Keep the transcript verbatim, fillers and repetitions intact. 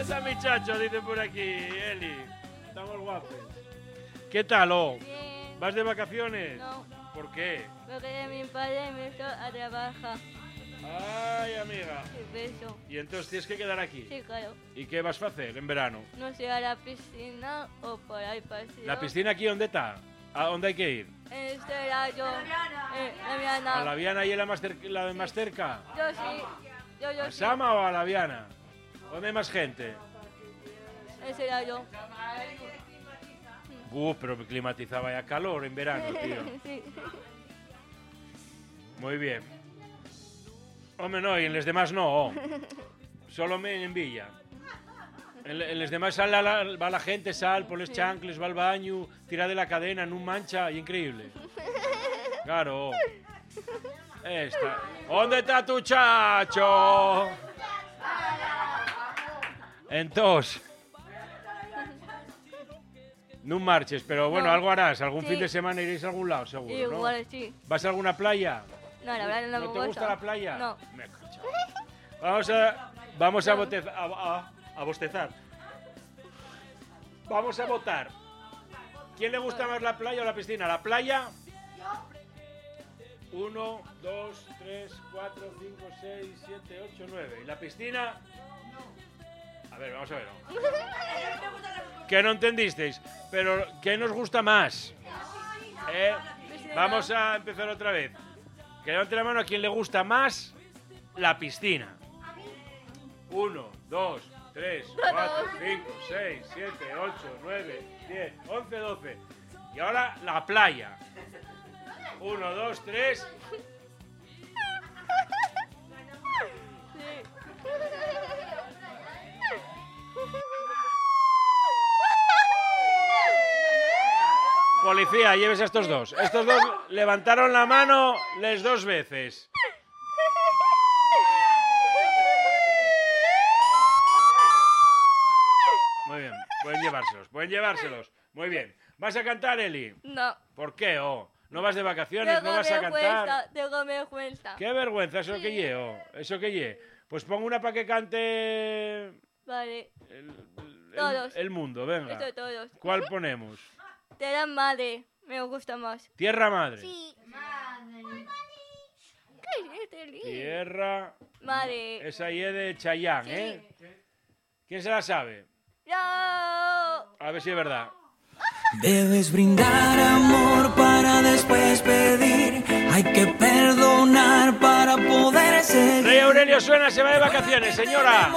pasa, muchacho? Dice por aquí, Eli. Estamos guapos. ¿Qué tal, oh? Bien. ¿Vas de vacaciones? No, ¿Por qué? porque mi padre me está a trabajar. Ay, amiga. Sí, beso. Y entonces tienes que quedar aquí. Sí, claro. ¿Y qué vas a hacer en verano? No sé, a la piscina o por ahí paseo. ¿La piscina aquí dónde está? ¿A dónde hay que ir? En este rayo. Eh, la Viana. ¿A la Viana y la, más cer- la de más cerca? Yo sí. Yo, yo ¿A sí. Sama o a la Viana? ¿Dónde hay más gente? Ese rayo. Uh, pero me climatizaba ya calor en verano, tío. Sí. Muy bien. Hombre, no, y en los demás no. Solo me en Villa. En, en los demás sal la, la, va la gente, sal, por los chancles, va al baño, tira de la cadena, no mancha, y increíble. Claro. Esta. ¿Dónde está tu chacho? Entonces. No marches, pero bueno, No. algo harás. Algún Sí. fin de semana iréis a algún lado, seguro, ¿no? Igual sí. ¿Vas a alguna playa? No, la verdad no, ¿No me te gusta la playa? No. Me cacho. Vamos a, vamos a, No. botez- a, a- a bostezar. Vamos a votar. ¿Quién le gusta más la playa o la piscina? ¿La playa? Uno, dos, tres, cuatro, cinco, seis, siete, ocho, nueve. ¿Y la piscina? A ver, vamos a ver. Que no entendisteis. Pero, ¿qué nos gusta más? ¿Eh? Vamos a empezar otra vez. Que levante la mano a quien le gusta más la piscina. Uno, dos, tres, cuatro, cinco, seis, siete, ocho, nueve, diez, once, doce. Y ahora la playa. Uno, dos, tres. Policía, lleves a estos dos. Estos dos levantaron la mano les dos veces. Muy bien, pueden llevárselos, pueden llevárselos. Muy bien. ¿Vas a cantar, Eli? No. ¿Por qué, oh? ¿No vas de vacaciones? ¿No Tengo vas a cantar? vergüenza, tengo vergüenza. ¡Qué vergüenza! ¿Eso Sí. que lle, oh? ¿Eso que lle? Pues pongo una para que cante Vale. el, el- Todos. el mundo, venga. Esto de todos. ¿Cuál ponemos? Te la madre. Me gusta más. Tierra Madre. Sí. ¿Qué es este lío? Tierra... Madre. Esa y es de Chayanne, ¿eh? ¿Quién se la sabe? ¡No! A ver si es verdad. Debes brindar amor para después pedir. Hay que perdonar para poder seguir. Rey Aurelio suena, se va de vacaciones, señora.